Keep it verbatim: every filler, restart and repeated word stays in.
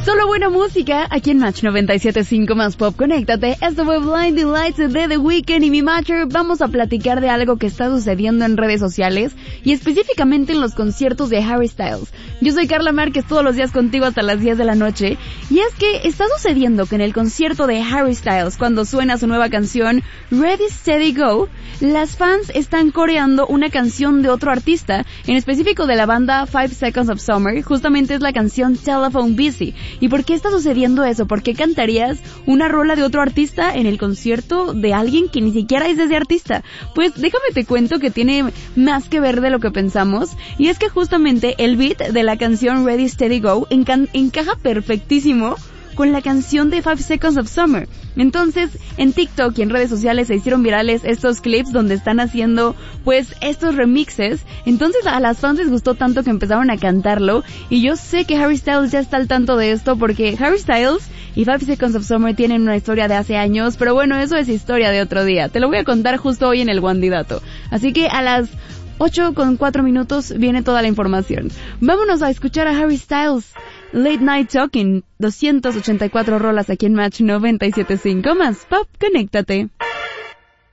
Solo buena música, aquí en Match noventa y siete punto cinco más Pop. Conéctate. Esto fue Blinding Lights de The Weeknd y mi Matcher. Vamos a platicar de algo que está sucediendo en redes sociales y específicamente en los conciertos de Harry Styles. Yo soy Carla Márquez, todos los días contigo hasta las diez de la noche. Y es que está sucediendo que en el concierto de Harry Styles, cuando suena su nueva canción Ready, Steady, Go, las fans están coreando una canción de otro artista, en específico de la banda Five Seconds of Summer. Justamente es la canción Telephone Busy. ¿Y por qué está sucediendo eso? ¿Por qué cantarías una rola de otro artista en el concierto de alguien que ni siquiera es ese artista? Pues déjame te cuento que tiene más que ver de lo que pensamos, y es que justamente el beat de la canción Ready, Steady, Go enca- encaja perfectísimo con la canción de Five Seconds of Summer. Entonces, en TikTok y en redes sociales se hicieron virales estos clips donde están haciendo, pues, estos remixes. Entonces, a las fans les gustó tanto que empezaron a cantarlo, y yo sé que Harry Styles ya está al tanto de esto, porque Harry Styles y Five Seconds of Summer tienen una historia de hace años, pero bueno, eso es historia de otro día. Te lo voy a contar justo hoy en el Wandidato. Así que a las ocho con cuatro minutos viene toda la información. Vámonos a escuchar a Harry Styles. Late Night Talking, doscientas ochenta y cuatro rolas aquí en Match noventa y siete punto cinco más Pop. Conéctate.